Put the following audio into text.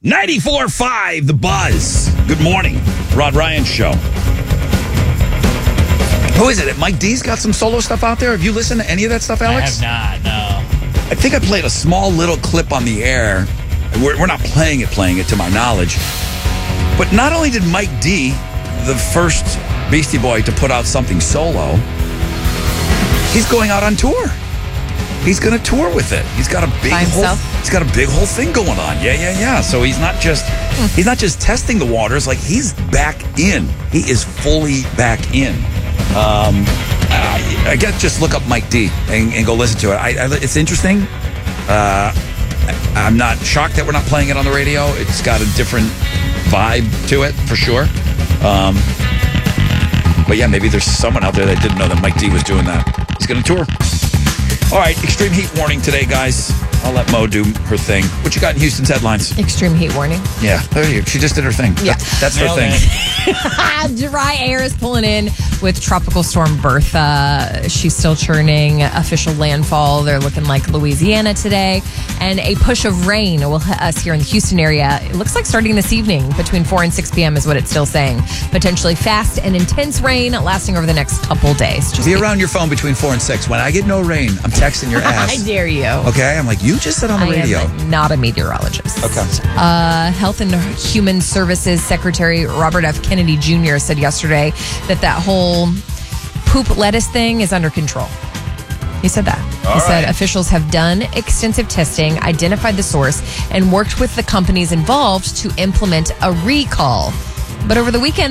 94.5 The Buzz. Good morning. Rod Ryan Show. Who is it? Mike D's got some solo stuff out there. Have you listened to any of that stuff, Alex? I have not, no. I think I played a small little clip on the air. We're not playing it to my knowledge. But not only did Mike D, the first Beastie Boy to put out something solo, he's going out on tour. He's going to tour with it. He's got a big whole thing going on. Yeah. So he's not just testing the waters. Like, he's back in. He is fully back in. I guess just look up Mike D and go listen to it. It's interesting. I'm not shocked that we're not playing it on the radio. It's got a different vibe to it for sure. But yeah, maybe there's someone out there that didn't know that Mike D was doing that. He's going to tour. All right, extreme heat warning today, guys. I'll let Mo do her thing. What you got in Houston's headlines? Extreme heat warning. Yeah, there you go. She just did her thing. Yeah. That's her thing. Dry air is pulling in with Tropical Storm Bertha. She's still churning. Official landfall. They're looking like Louisiana today. And a push of rain will hit us here in the Houston area. It looks like starting this evening between 4 and 6 p.m. is what it's still saying. Potentially fast and intense rain lasting over the next couple days. Just be around your phone between 4 and 6. When I get no rain, I'm texting your ass. I dare you. Okay? I'm like, you just said on the radio. I am not a meteorologist. Okay. Health and Human Services Secretary Robert F. Kennedy Jr. said yesterday that whole poop lettuce thing is under control. He said that. He said officials have done extensive testing, identified the source, and worked with the companies involved to implement a recall. But over the weekend,